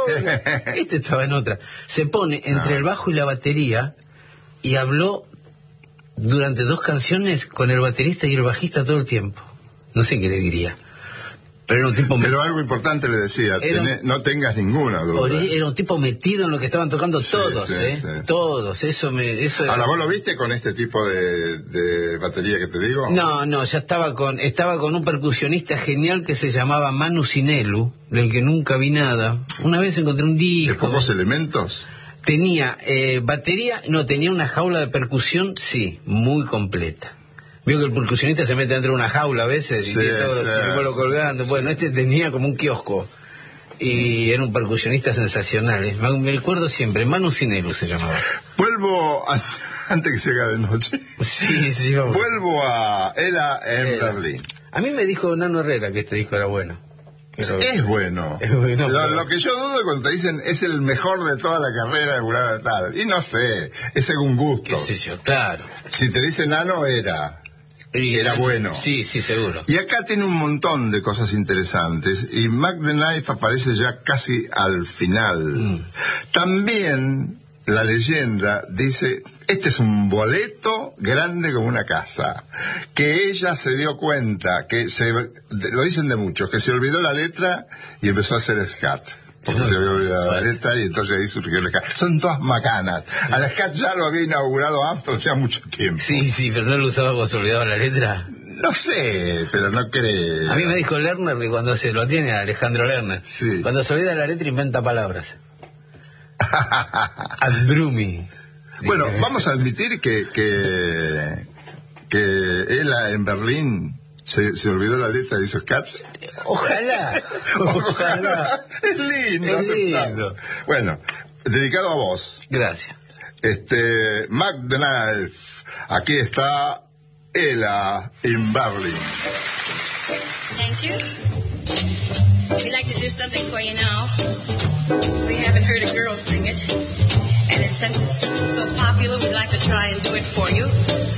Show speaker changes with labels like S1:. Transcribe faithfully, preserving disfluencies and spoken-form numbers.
S1: Este estaba en otra. Se pone entre
S2: No.
S1: el bajo y la batería y habló durante dos canciones con el baterista y el bajista todo el tiempo. No sé qué le diría. Pero era un tipo...
S2: Pero algo importante le decía,
S1: Era-
S2: tené- no tengas ninguna duda.
S1: ori- Era un tipo metido en lo que estaban tocando
S2: Sí,
S1: todos,
S2: sí,
S1: ¿eh?
S2: sí.
S1: Todos. Eso me... Eso era-
S2: Ahora, ¿vos lo viste con este tipo de, de batería que te digo?
S1: No, no, ya estaba con estaba con un percusionista genial que se llamaba Manu Sinelu, del que nunca vi nada. Una vez encontré un
S2: ¿De
S1: disco.
S2: pocos elementos?
S1: Tenía eh, batería, no, tenía una jaula de percusión, sí, muy completa. Vio que el percusionista se mete dentro de una jaula a veces y
S2: Sí,
S1: tiene todo
S2: sí.
S1: el chimuelo colgando. Bueno, este tenía como un kiosco. Y era un percusionista sensacional. ¿eh? Me, me acuerdo siempre, Manu Sinelu se llamaba.
S2: Vuelvo, a- antes que llegue de noche,
S1: Sí, sí, vamos.
S2: vuelvo a Ela en
S1: Ela.
S2: Berlín.
S1: A mí me dijo Nano Herrera que este disco era bueno. Pero-
S2: Es bueno.
S1: Es bueno,
S2: Lo,
S1: pero-
S2: lo que yo dudo es cuando te dicen es el mejor de toda la carrera de Fulano de Tal. Y no sé, es según gusto.
S1: qué sé yo, claro.
S2: Si te dicen Nano, era.
S1: Y-
S2: Era bueno.
S1: Sí, sí, seguro.
S2: Y acá tiene un montón de cosas interesantes. Y Mac the Knife aparece ya casi al final.
S1: Mm.
S2: También la leyenda dice, este es un boleto grande como una casa. Que ella se dio cuenta, que se, de- lo dicen de muchos, que se olvidó la letra y empezó a hacer scat. Porque se había olvidado la letra y entonces ahí surgió el scat. Son todas macanas. Al scat ya lo había inaugurado Armstrong hace mucho tiempo.
S1: Sí, sí, pero no lo usaba cuando se olvidaba la letra.
S2: No sé, pero no creo.
S1: A mí me dijo Lerner que cuando se lo tiene Alejandro Lerner,
S2: Sí.
S1: cuando se olvida la letra inventa palabras. Andrumi.
S2: Bueno,
S1: Dije,
S2: vamos a admitir que que, que Ela en Berlín se, se olvidó la letra de esos cats.
S1: Ojalá, ojalá.
S2: Es lindo,
S1: Es
S2: aceptable.
S1: lindo.
S2: Bueno, dedicado a vos.
S1: Gracias.
S2: Este, Mac the Knife. Aquí está Ela en Berlín.
S3: Thank you. We'd like to do something for you now. We haven't heard a girl sing it. And it, since it's so popular, we'd like to try and do it for you.